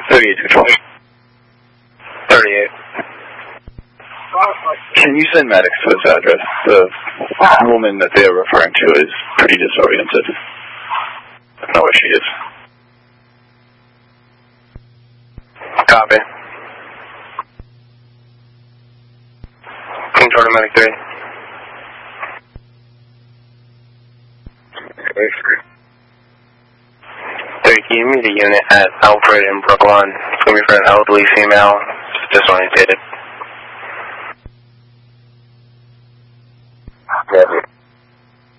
38. 38. Can you send medics to this address? The woman that they are referring to is pretty disoriented. I don't know where she is. Copy. Control to medic 3. Can you meet a unit at Alfred in Brooklyn? It's going to be for an elderly female, disorientated. Copy.